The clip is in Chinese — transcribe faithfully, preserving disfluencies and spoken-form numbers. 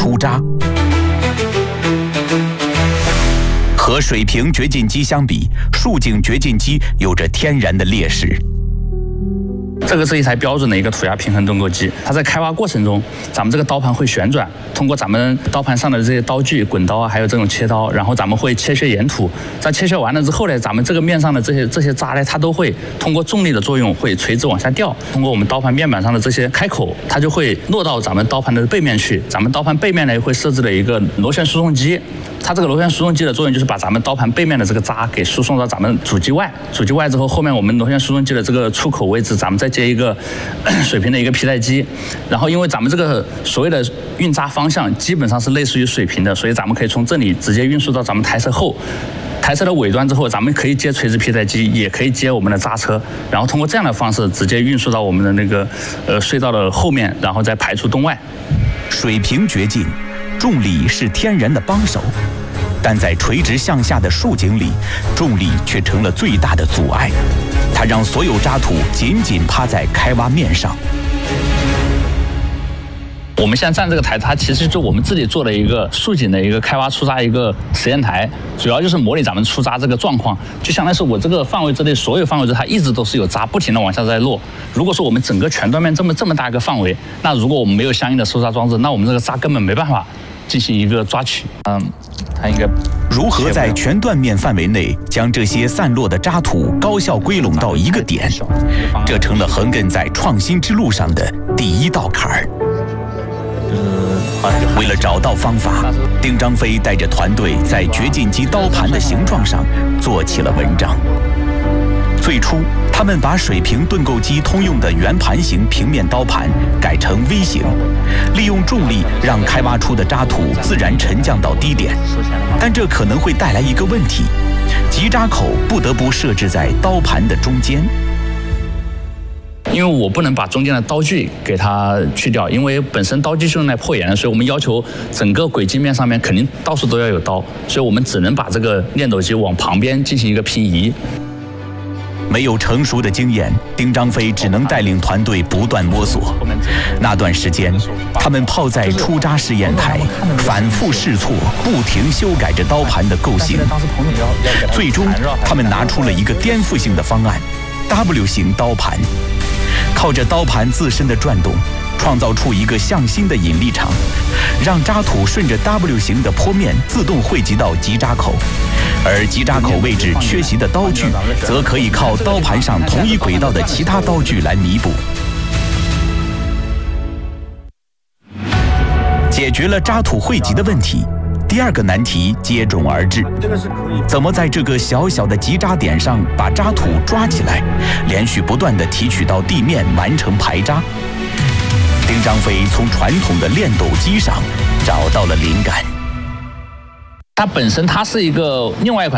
出渣。和水平掘进机相比，竖井掘进机有着天然的劣势。 这个是一台标准的一个土压平衡盾构机，它在开挖过程中，咱们这个刀盘会旋转，通过咱们刀盘上的这些刀具、滚刀啊，还有这种切刀，然后咱们会切削岩土。在切削完了之后呢，咱们这个面上的这些这些渣呢，它都会通过重力的作用会垂直往下掉。通过我们刀盘面板上的这些开口，它就会落到咱们刀盘的背面去。咱们刀盘背面呢会设置了一个螺旋输送机。它这个螺旋输送机的作用就是把咱们刀盘背面的这个渣给输送到咱们主机外，主机外之后，后面我们螺旋输送机的这个出口位置，咱们再接一个水平的一个皮带机，然后因为咱们这个所谓的运渣方向基本上是类似于水平的，所以咱们可以从这里直接运输到咱们台车后。台车的尾端之后，咱们可以接垂直皮带机，也可以接我们的渣车，然后通过这样的方式直接运输到我们的那个呃隧道的后面，然后再排出洞外。 水平掘进，重力是天然的帮手，但在垂直向下的竖井里，重力却成了最大的阻碍。它让所有渣土紧紧趴在开挖面上。 我们现在站这个台，它其实就我们自己做的一个竖井的一个开挖出渣一个实验台，主要就是模拟咱们出渣这个状况，就相当于是我这个范围之内所有范围之内，它一直都是有渣不停的往下在落。如果说我们整个全断面这么这么大一个范围，那如果我们没有相应的收渣装置，那我们这个渣根本没办法进行一个抓取。嗯，它应该如何在全断面范围内将这些散落的渣土高效归拢到一个点，这成了横亘在创新之路上的第一道坎儿。为了找到方法，丁张飞带着团队在掘进机刀盘的形状上做起了文章。最初，他们把水平盾构机通用的圆盘形平面刀盘改成 V 型，利用重力让开挖出的渣土自然沉降到低点。但这可能会带来一个问题：集渣口不得不设置在刀盘的中间。 因为我不能把中间的刀具给它去掉，因为本身刀具是用来破岩的，所以我们要求整个轨迹面上面肯定到处都要有刀，所以我们只能把这个链斗机往旁边进行一个平移。 没有成熟的经验，丁张飞只能带领团队不断摸索。那段时间，他们泡在出渣试验台，反复试错，不停修改着刀盘的构型。最终，他们拿出了一个颠覆性的方案 ：W 型刀盘。靠着刀盘自身的转动，创造出一个向心的引力场，让渣土顺着 W 型的坡面自动汇集到集渣口，而集渣口位置缺席的刀具，则可以靠刀盘上同一轨道的其他刀具来弥补。解决了渣土汇集的问题，第二个难题接踵而至：怎么在这个小小的集渣点上把渣土抓起来，连续不断地提取到地面，完成排渣？丁张飞从传统的链斗机上找到了灵感。 它本身它是一个另外一款